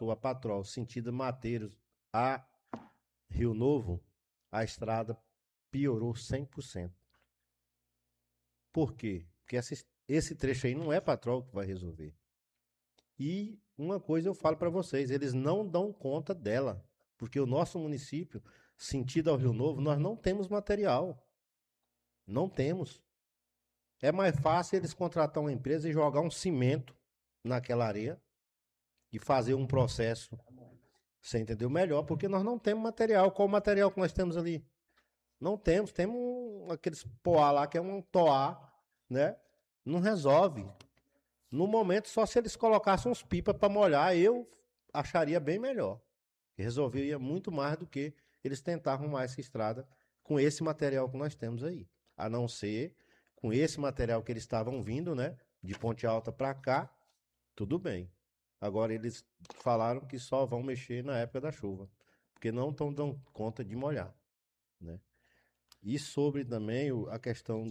passou a Patrol, sentido Mateiros a Rio Novo, a estrada piorou 100%. Por quê? Porque esse trecho aí não é Patrol que vai resolver. E uma coisa eu falo para vocês, eles não dão conta dela, porque o nosso município, sentido ao Rio Novo, nós não temos material. Não temos. É mais fácil eles contratar uma empresa e jogar um cimento naquela areia e fazer um processo, você entendeu? Melhor, porque nós não temos material. Qual o material que nós temos ali? Não temos. Temos aqueles poá lá, que é um toá, né? Não resolve. No momento, só se eles colocassem uns pipas para molhar, eu acharia bem melhor. Resolveria muito mais do que eles tentar arrumar essa estrada com esse material que nós temos aí. A não ser com esse material que eles estavam vindo, né? De Ponte Alta para cá, tudo bem. Agora eles falaram que só vão mexer na época da chuva, porque não estão dando conta de molhar, né? E sobre também a questão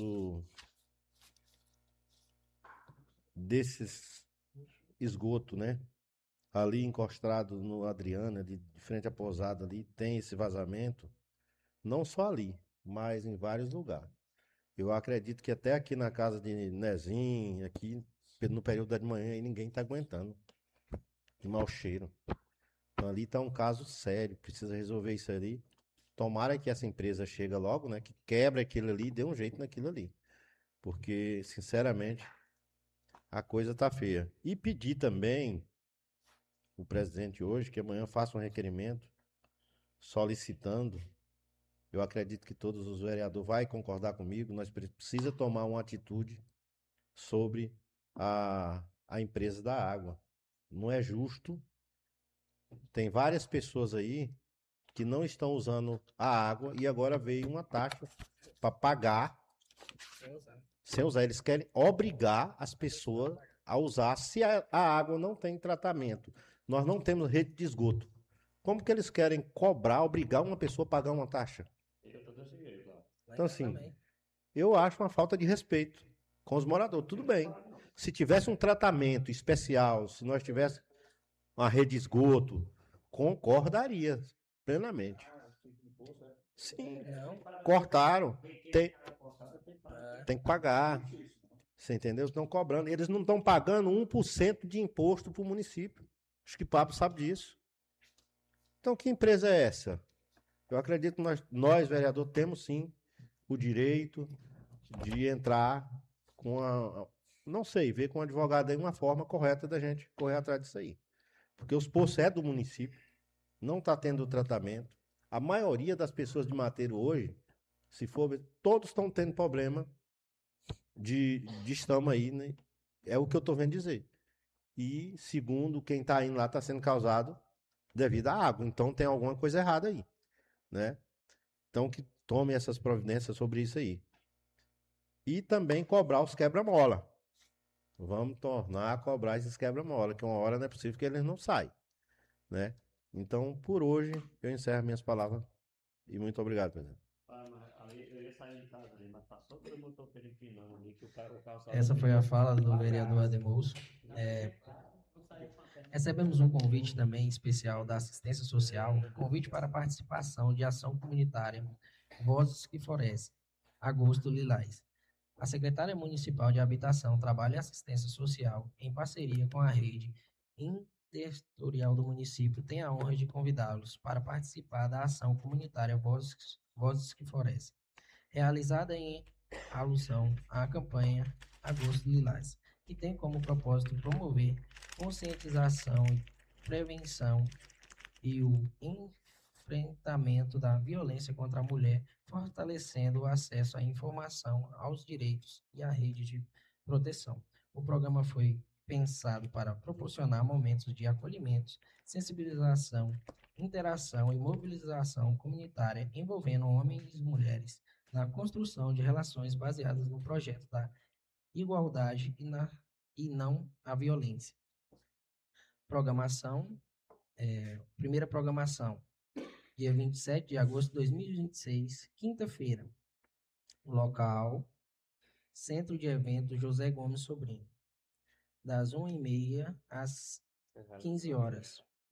desses esgoto, né? Ali encostado no Adriana, de frente à pousada ali, tem esse vazamento. Não só ali, mas em vários lugares. Eu acredito que até aqui na casa de Nezinho, aqui no período da manhã, aí ninguém tá aguentando. De mau cheiro. Então, ali tá um caso sério, precisa resolver isso ali. Tomara que essa empresa chegue logo, né? Que quebre aquilo ali e dê um jeito naquilo ali. Porque, sinceramente, a coisa tá feia. E pedir também o presidente hoje que amanhã faça um requerimento solicitando. Eu acredito que todos os vereadores vão concordar comigo. Nós precisamos tomar uma atitude sobre a empresa da água. Não é justo. Tem várias pessoas aí que não estão usando a água e agora veio uma taxa para pagar sem usar. Eles querem obrigar as pessoas a usar se a água não tem tratamento. Nós não temos rede de esgoto. Como que eles querem cobrar, obrigar uma pessoa a pagar uma taxa? Então, assim, eu acho uma falta de respeito com os moradores. Tudo bem. Se tivesse um tratamento especial, se nós tivéssemos uma rede de esgoto, concordaria plenamente. Sim, cortaram. Tem que pagar. Você entendeu? Estão cobrando. Eles não estão pagando 1% de imposto para o município. Acho que o Papo sabe disso. Então, que empresa é essa? Eu acredito que nós vereadores, temos sim o direito de entrar com a. Não sei, ver com o advogado aí uma forma correta da gente correr atrás disso aí. Porque os poços é do município, não está tendo tratamento. A maioria das pessoas de Mateiro hoje, se for ver, todos estão tendo problema de estama aí, né? É o que eu estou vendo dizer. E, segundo quem está indo lá, está sendo causado devido à água. Então tem alguma coisa errada aí, né? Então que tome essas providências sobre isso aí. E também cobrar os quebra-mola. Vamos tornar a cobrar esses quebra-mola, que uma hora não é possível que eles não saiam, né? Então, por hoje, eu encerro minhas palavras e muito obrigado, presidente. Essa foi a fala do vereador Ademolson. Recebemos um convite também especial da assistência social, convite para participação de ação comunitária Vozes que Florescem, Agosto Lilás. A secretária municipal de Habitação, Trabalho e Assistência Social, em parceria com a rede intersetorial do município, tem a honra de convidá-los para participar da ação comunitária Vozes que Florescem, realizada em alusão à campanha Agosto Lilás, que tem como propósito promover conscientização e prevenção e o enfrentamento da violência contra a mulher, fortalecendo o acesso à informação, aos direitos e à rede de proteção. O programa foi pensado para proporcionar momentos de acolhimento, sensibilização, interação e mobilização comunitária envolvendo homens e mulheres na construção de relações baseadas no projeto da igualdade e não a violência. Programação, primeira programação, dia 27 de agosto de 2026, quinta-feira. Local, Centro de Eventos José Gomes Sobrinho, das 1h30 às 15 horas.